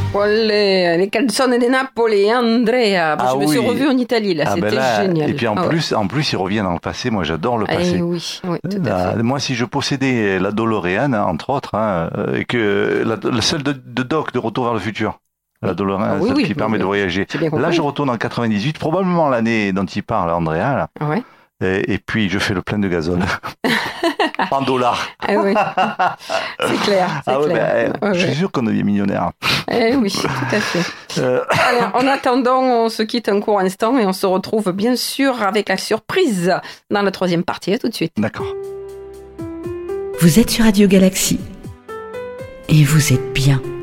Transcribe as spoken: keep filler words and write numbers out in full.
les, les canzoni di Napoli, Andrea. Ah, je me oui. suis revu en Italie, là, ah c'était ben là, génial. Et puis en, ah, plus, ouais. en plus, il revient dans le passé. Moi, j'adore le passé. Eh oui, oui, tout là, à fait. Moi, si je possédais la DeLorean, entre autres, hein, et que la, la seule de, de Doc de Retour vers le futur, la DeLorean, ah, oui, celle oui, qui oui, permet oui. de voyager. Là, je retourne en quatre-vingt-dix-huit, probablement l'année dont il parle, Andrea. Là. Ah ouais. Et, et puis, je fais le plein de gazole. En dollars. Ah oui, c'est clair. C'est ah ouais, clair. Ben, ouais, je suis ouais. sûr qu'on devient millionnaire. Eh oui, tout à fait. Euh... Alors, en attendant, on se quitte un court instant et on se retrouve bien sûr avec la surprise dans la troisième partie. À tout de suite. D'accord. Vous êtes sur Radio Galaxy et vous êtes bien.